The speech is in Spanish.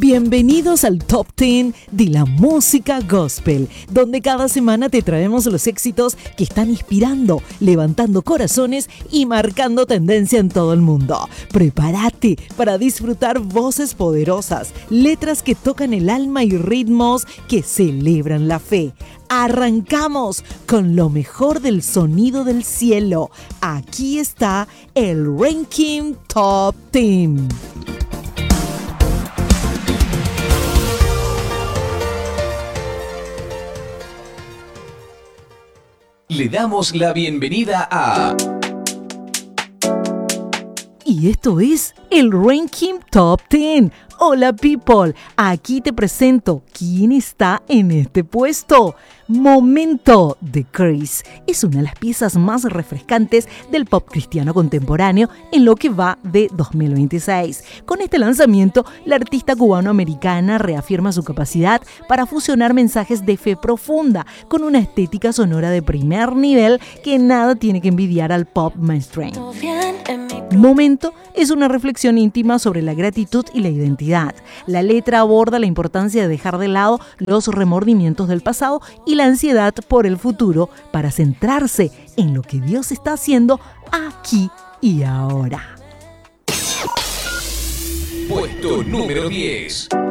Bienvenidos al Top 10 de la música gospel, donde cada semana te traemos los éxitos que están inspirando, levantando corazones y marcando tendencia en todo el mundo. Prepárate para disfrutar voces poderosas, letras que tocan el alma y ritmos que celebran la fe. Arrancamos con lo mejor del sonido del cielo. Aquí está el Ranking Top 10. Le damos la bienvenida a... Y esto es el Ranking Top 10. Hola people, aquí te presento quién está en este puesto. Momento de Chris. Es una de las piezas más refrescantes del pop cristiano contemporáneo en lo que va de 2026. Con este lanzamiento, la artista cubano-americana reafirma su capacidad para fusionar mensajes de fe profunda con una estética sonora de primer nivel que nada tiene que envidiar al pop mainstream. Momento es una reflexión íntima sobre la gratitud y la identidad. La letra aborda la importancia de dejar de lado los remordimientos del pasado y la ansiedad por el futuro para centrarse en lo que Dios está haciendo aquí y ahora. Puesto número 10.